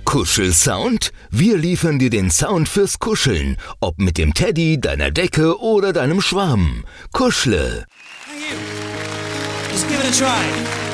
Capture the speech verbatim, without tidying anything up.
Kuschelsound? Wir liefern dir den Sound fürs Kuscheln. Ob mit dem Teddy, deiner Decke oder deinem Schwarm. Kuschle. Thank you. Just give it a try.